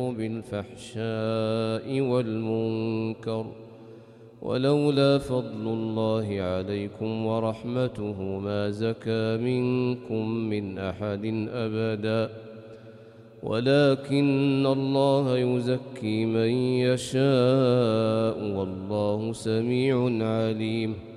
بالفحشاء والمنكر ولولا فضل الله عليكم ورحمته ما زكى منكم من أحد أبدا ولكن الله يزكي من يشاء والله سميع عليم